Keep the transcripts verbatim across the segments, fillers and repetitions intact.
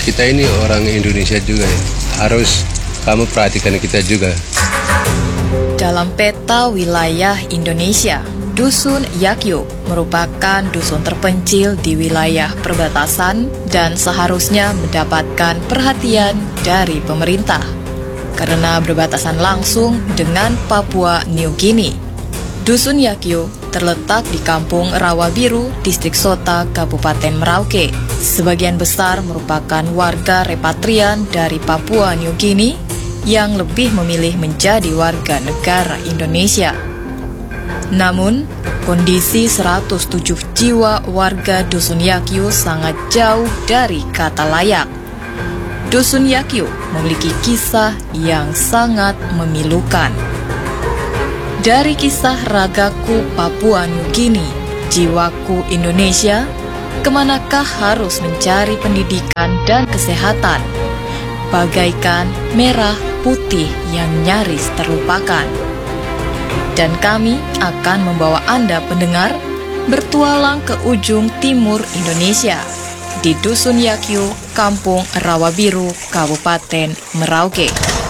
kita ini orang Indonesia juga ya. Harus kamu perhatikan kita juga. Dalam peta wilayah Indonesia, Dusun Yakyu merupakan dusun terpencil di wilayah perbatasan dan seharusnya mendapatkan perhatian dari pemerintah karena berbatasan langsung dengan Papua New Guinea. Dusun Yakyu terletak di Kampung Rawabiru, Distrik Sota, Kabupaten Merauke. Sebagian besar merupakan warga repatrian dari Papua New Guinea yang lebih memilih menjadi warga negara Indonesia. Namun, kondisi seratus tujuh jiwa warga Dusun Yakyu sangat jauh dari kata layak. Dusun Yakyu memiliki kisah yang sangat memilukan. Dari kisah ragaku Papua New Guinea, jiwaku Indonesia, kemanakah harus mencari pendidikan dan kesehatan? Bagaikan merah putih yang nyaris terlupakan. Dan kami akan membawa Anda pendengar bertualang ke ujung timur Indonesia, di Dusun Yakyu, Kampung Rawabiru, Kabupaten Merauke.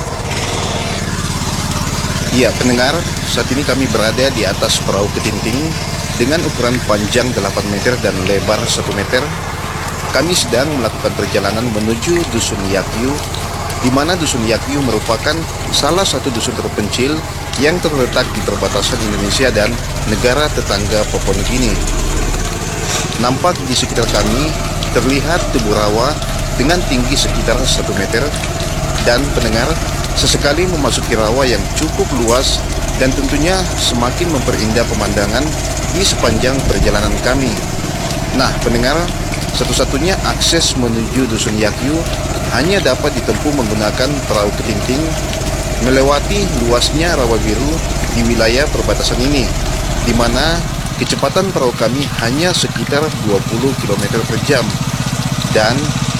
Ya, pendengar, saat ini kami berada di atas perahu ketinting dengan ukuran panjang delapan meter dan lebar satu meter. Kami sedang melakukan perjalanan menuju Dusun Yakyu, di mana Dusun Yakyu merupakan salah satu dusun terpencil yang terletak di perbatasan Indonesia dan negara tetangga Papua New Guinea. Nampak di sekitar kami terlihat tubuh rawa dengan tinggi sekitar satu meter, dan pendengar, sesekali memasuki rawa yang cukup luas dan tentunya semakin memperindah pemandangan di sepanjang perjalanan kami. Nah, pendengar, satu-satunya akses menuju Dusun Yakyu hanya dapat ditempuh menggunakan perahu ketinting melewati luasnya rawa biru di wilayah perbatasan ini, di mana kecepatan perahu kami hanya sekitar dua puluh kilometer per jam. Dan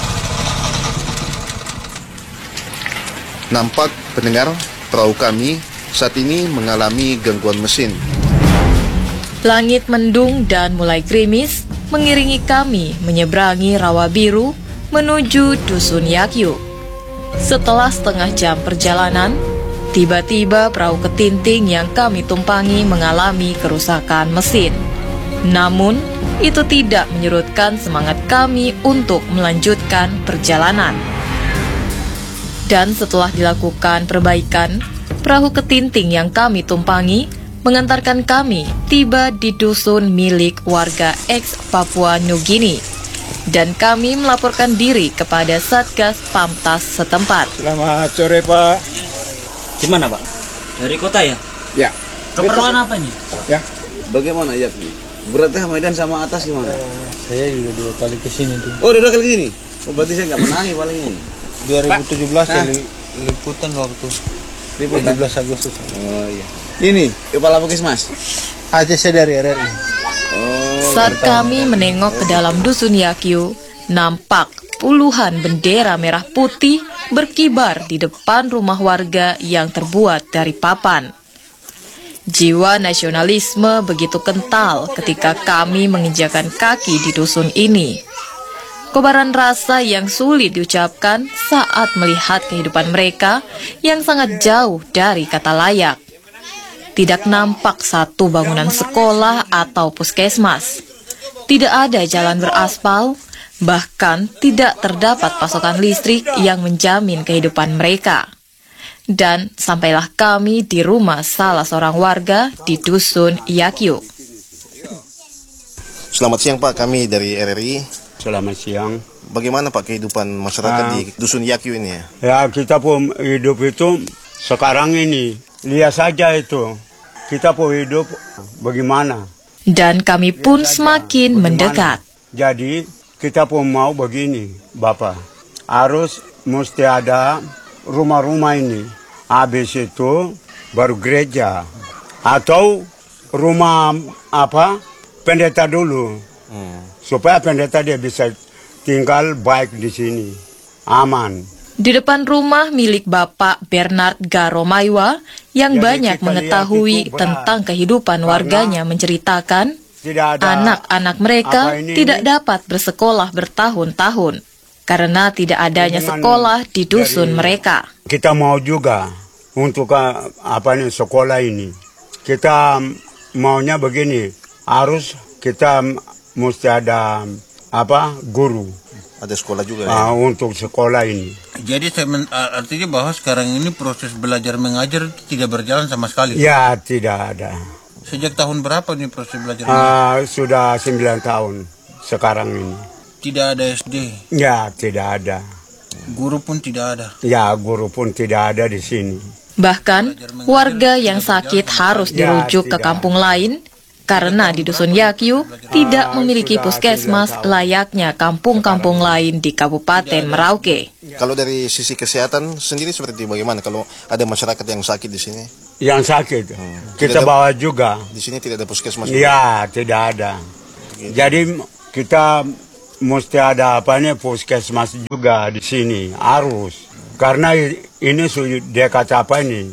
nampak pendengar, perahu kami saat ini mengalami gangguan mesin. Langit mendung dan mulai gerimis mengiringi kami menyeberangi rawa biru menuju Dusun Yakyu. Setelah setengah jam perjalanan, tiba-tiba perahu ketinting yang kami tumpangi mengalami kerusakan mesin. Namun, itu tidak menyurutkan semangat kami untuk melanjutkan perjalanan. Dan setelah dilakukan perbaikan, perahu ketinting yang kami tumpangi mengantarkan kami tiba di dusun milik warga ex Papua New Guinea. Dan kami melaporkan diri kepada Satgas Pamtas setempat. Selamat sore, Pak. Di mana, Pak? Dari kota ya? Ya. Keperluan apa nih? Ya. Bagaimana ya? Berarti Hamidan sama atas gimana? Uh, saya juga dua kali kesini tuh. Oh, dua kali kesini? Oh, berarti saya nggak pernah nih paling ini. dua ribu tujuh belas ya, li liputan waktu. tujuh belas Agustus. Oh iya. Ini kepala Puskesmas. Aceh saya dari R R I. Oh. Saat kami menengok ke dalam Dusun Yakyu, nampak puluhan bendera merah putih berkibar di depan rumah warga yang terbuat dari papan. Jiwa nasionalisme begitu kental ketika kami menginjakan kaki di dusun ini. Kobaran rasa yang sulit diucapkan saat melihat kehidupan mereka yang sangat jauh dari kata layak. Tidak nampak satu bangunan sekolah atau puskesmas. Tidak ada jalan beraspal, bahkan tidak terdapat pasokan listrik yang menjamin kehidupan mereka. Dan sampailah kami di rumah salah seorang warga di Dusun Yakyu. Selamat siang, Pak, kami dari R R I. Selamat siang. Bagaimana, Pak, kehidupan masyarakat Nah, di Dusun Yakyu ini ya? Ya, kita pun hidup itu sekarang ini. Lihat saja itu. Kita pun hidup bagaimana. Dan kami pun semakin mendekat. Jadi, kita pun mau begini, Bapak. Harus mesti ada rumah-rumah ini. Habis itu baru gereja. Atau rumah apa? Pendeta dulu. Hmm. Supaya pendeta dia bisa tinggal baik di sini. Aman. Di depan rumah milik Bapak Bernard Garomaiwa yang Jadi banyak mengetahui tentang kehidupan warganya menceritakan anak-anak mereka ini, tidak ini? dapat bersekolah bertahun-tahun. karena tidak adanya sekolah di dusun mereka. Kita mau juga untuk uh, apa nih sekolah ini. Kita maunya begini, harus kita mesti ada apa guru. Ada sekolah juga uh, ya? Untuk sekolah ini. Jadi saya men- artinya bahwa sekarang ini proses belajar mengajar tidak berjalan sama sekali? Ya, tidak ada. Sejak tahun berapa nih proses belajar Uh, mengajar? sudah sembilan tahun sekarang ini. Tidak ada S D? Ya, tidak ada. Guru pun tidak ada? Ya, guru pun tidak ada di sini. Bahkan, warga yang sakit harus dirujuk ke kampung lain karena di Dusun Yakyu tidak memiliki puskesmas layaknya kampung-kampung lain di Kabupaten Merauke. Kalau dari sisi kesehatan sendiri seperti bagaimana kalau ada masyarakat yang sakit di sini? Yang sakit, Hmm. kita Tidak ada- bawa juga. Di sini tidak ada puskesmas? Ya, tidak ada. Jadi kita mesti ada apanya puskesmas juga di sini, harus. Karena ini sudah dekat apa ini,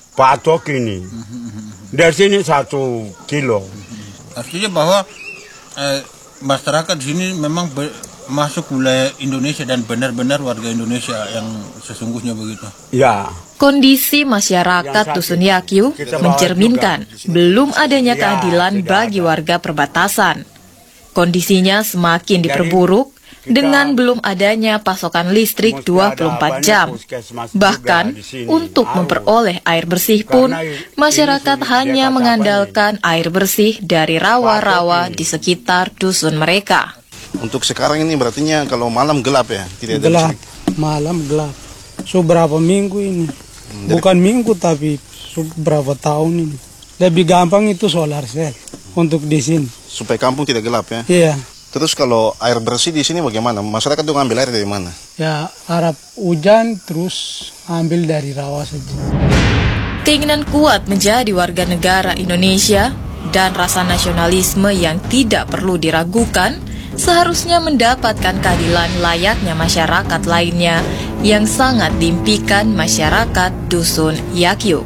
patok ini. Dari sini satu kilo. Artinya bahwa eh, masyarakat di sini memang be- masuk wilayah Indonesia dan benar-benar warga Indonesia yang sesungguhnya begitu. Ya. Kondisi masyarakat Dusun Yakyu mencerminkan belum adanya keadilan bagi warga perbatasan. Kondisinya semakin diperburuk dengan belum adanya pasokan listrik dua puluh empat jam. Bahkan, untuk memperoleh air bersih pun, masyarakat hanya mengandalkan air bersih dari rawa-rawa di sekitar dusun mereka. Untuk sekarang ini berarti kalau malam gelap ya? Tidak ada Gelap, listrik? malam gelap. So berapa minggu ini? Bukan minggu tapi so, berapa tahun ini. Lebih gampang itu solar cell untuk di sini. Supaya kampung tidak gelap ya? Iya. Terus kalau air bersih di sini bagaimana? Masyarakat tuh ngambil air dari mana? Ya harap hujan terus ambil dari rawa saja. Keinginan kuat menjadi warga negara Indonesia dan rasa nasionalisme yang tidak perlu diragukan seharusnya mendapatkan keadilan layaknya masyarakat lainnya yang sangat diimpikan masyarakat Dusun Yakyu.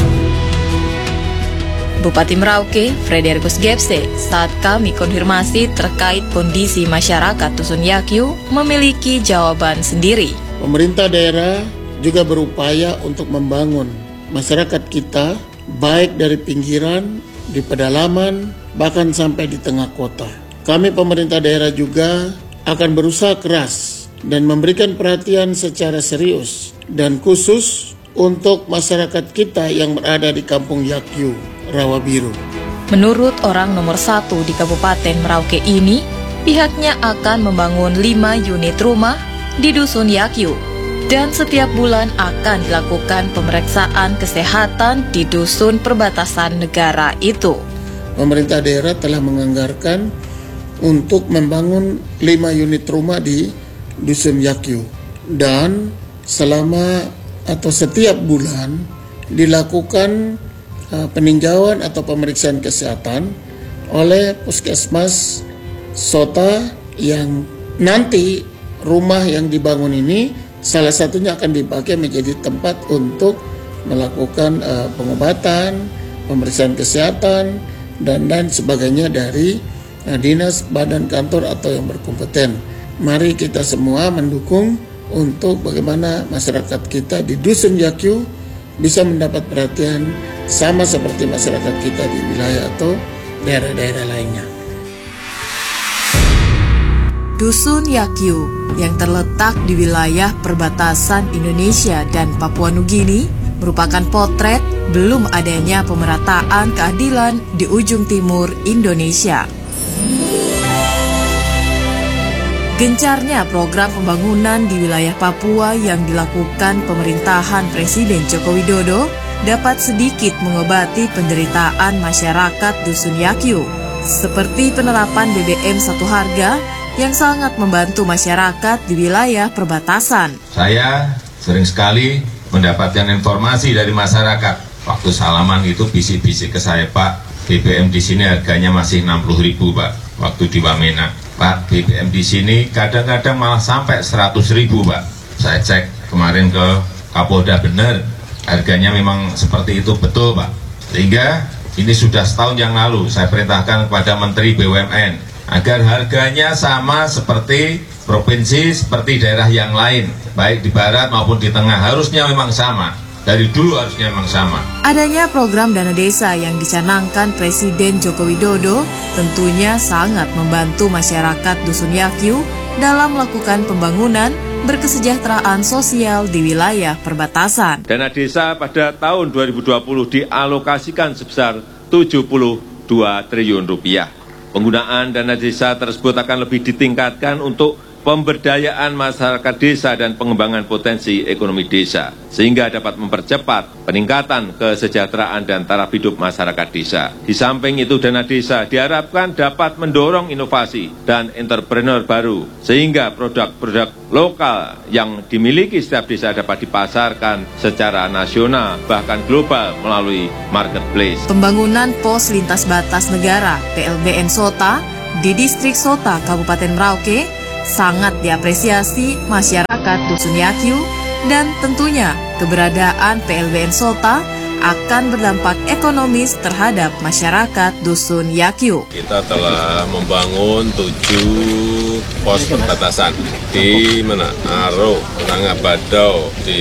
Bupati Merauke, Frederikus Gepse, saat kami konfirmasi terkait kondisi masyarakat Dusun Yakyu memiliki jawaban sendiri. Pemerintah daerah juga berupaya untuk membangun masyarakat kita baik dari pinggiran, di pedalaman, bahkan sampai di tengah kota. Kami pemerintah daerah juga akan berusaha keras dan memberikan perhatian secara serius dan khusus untuk masyarakat kita yang berada di Kampung Yakyu, Rawa Biru. Menurut orang nomor satu di Kabupaten Merauke ini, pihaknya akan membangun lima unit rumah di Dusun Yakyu. Dan setiap bulan akan dilakukan pemeriksaan kesehatan di dusun perbatasan negara itu. Pemerintah daerah telah menganggarkan untuk membangun lima unit rumah di Dusun Yakyu. Dan selama atau setiap bulan dilakukan uh, peninjauan atau pemeriksaan kesehatan oleh puskesmas Sota yang nanti rumah yang dibangun ini salah satunya akan dipakai menjadi tempat untuk melakukan uh, pengobatan, pemeriksaan kesehatan, dan lain sebagainya dari uh, dinas, badan, kantor atau yang berkompeten. Mari kita semua mendukung untuk bagaimana masyarakat kita di Dusun Yakyu bisa mendapat perhatian sama seperti masyarakat kita di wilayah atau daerah-daerah lainnya. Dusun Yakyu yang terletak di wilayah perbatasan Indonesia dan Papua Nugini merupakan potret belum adanya pemerataan keadilan di ujung timur Indonesia. Gencarnya program pembangunan di wilayah Papua yang dilakukan pemerintahan Presiden Joko Widodo dapat sedikit mengobati penderitaan masyarakat Dusun Yakyu, seperti penerapan B B M satu harga yang sangat membantu masyarakat di wilayah perbatasan. Saya sering sekali mendapatkan informasi dari masyarakat. Waktu salaman itu bisik-bisik ke saya, Pak, B B M di sini harganya masih enam puluh ribu, Pak. Waktu di Wamena, Pak, B B M di sini kadang-kadang malah sampai seratus ribu, Pak. Saya cek kemarin ke Kapolda, benar, harganya memang seperti itu, betul, Pak. Sehingga ini sudah setahun yang lalu saya perintahkan kepada Menteri B U M N agar harganya sama seperti Provinsi seperti daerah yang lain, baik di barat maupun di tengah, harusnya memang sama. Dari dulu harusnya memang sama. Adanya program dana desa yang dicanangkan Presiden Joko Widodo tentunya sangat membantu masyarakat Dusun Yakyu dalam melakukan pembangunan berkesejahteraan sosial di wilayah perbatasan. Dana desa pada tahun dua ribu dua puluh dialokasikan sebesar tujuh puluh dua triliun rupiah. Penggunaan dana desa tersebut akan lebih ditingkatkan untuk pemberdayaan masyarakat desa dan pengembangan potensi ekonomi desa, sehingga dapat mempercepat peningkatan kesejahteraan dan taraf hidup masyarakat desa. Di samping itu, dana desa diharapkan dapat mendorong inovasi dan entrepreneur baru, sehingga produk-produk lokal yang dimiliki setiap desa dapat dipasarkan secara nasional, bahkan global melalui marketplace. Pembangunan pos lintas batas negara P L B N Sota di distrik Sota, Kabupaten Merauke sangat diapresiasi masyarakat Dusun Yakyu, dan tentunya keberadaan P L B N Sota akan berdampak ekonomis terhadap masyarakat Dusun Yakyu. Kita telah membangun tujuh pos perbatasan di mana? Aro, Nangabadau, di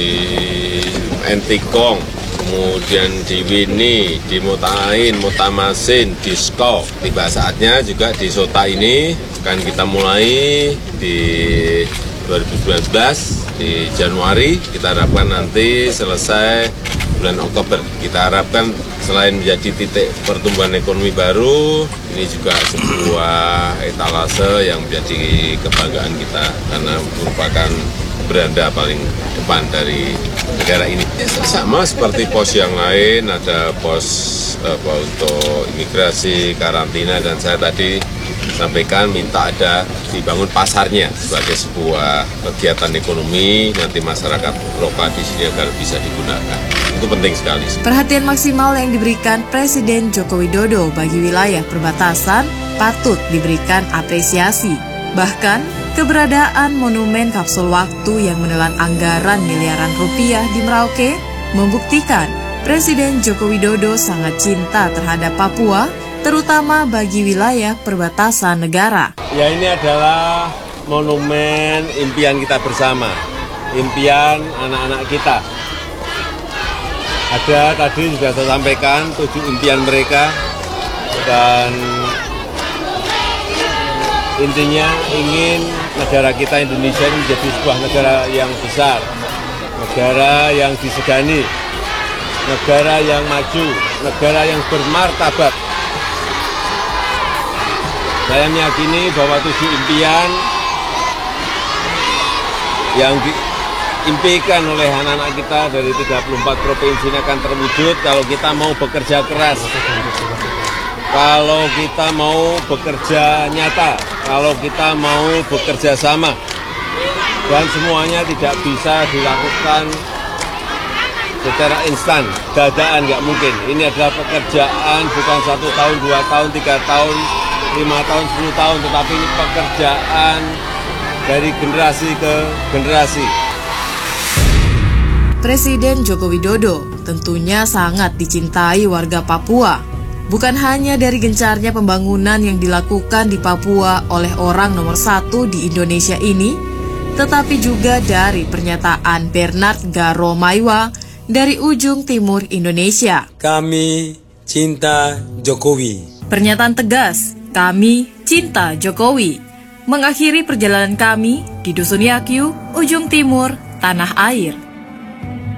Entikong, kemudian di Wini, di Mutain, Mutamasin, di Sko. Tiba saatnya juga di Sota ini akan kita mulai di dua ribu sembilan belas, di Januari. Kita harapkan nanti selesai bulan Oktober. Kita harapkan selain menjadi titik pertumbuhan ekonomi baru, ini juga sebuah etalase yang menjadi kebanggaan kita karena merupakan beranda paling depan dari negara ini. Sama seperti pos yang lain, ada pos apa, untuk imigrasi, karantina, dan saya tadi sampaikan minta ada dibangun pasarnya sebagai sebuah kegiatan ekonomi, nanti masyarakat lokal di sini agar bisa digunakan. Itu penting sekali. Perhatian maksimal yang diberikan Presiden Joko Widodo bagi wilayah perbatasan patut diberikan apresiasi. Bahkan, keberadaan monumen kapsul waktu yang menelan anggaran miliaran rupiah di Merauke membuktikan Presiden Joko Widodo sangat cinta terhadap Papua, terutama bagi wilayah perbatasan negara. Ya, ini adalah monumen impian kita bersama, impian anak-anak kita. Ada tadi sudah saya sampaikan tujuh impian mereka, dan intinya ingin negara kita Indonesia ini menjadi sebuah negara yang besar, negara yang disegani, negara yang maju, negara yang bermartabat. Saya meyakini bahwa tujuh impian yang diimpikan oleh anak-anak kita dari tiga puluh empat provinsi ini akan terwujud kalau kita mau bekerja keras, kalau kita mau bekerja nyata, kalau kita mau bekerja sama. Dan semuanya tidak bisa dilakukan secara instan, dadaan nggak mungkin. Ini adalah pekerjaan bukan satu tahun, dua tahun, tiga tahun, lima tahun, sepuluh tahun, tetapi ini pekerjaan dari generasi ke generasi. Presiden Joko Widodo tentunya sangat dicintai warga Papua. Bukan hanya dari gencarnya pembangunan yang dilakukan di Papua oleh orang nomor satu di Indonesia ini, tetapi juga dari pernyataan Bernard Garo Maiwa dari ujung timur Indonesia. Kami cinta Jokowi. Pernyataan tegas, kami cinta Jokowi, mengakhiri perjalanan kami di Dusun Yakyu, ujung timur tanah air.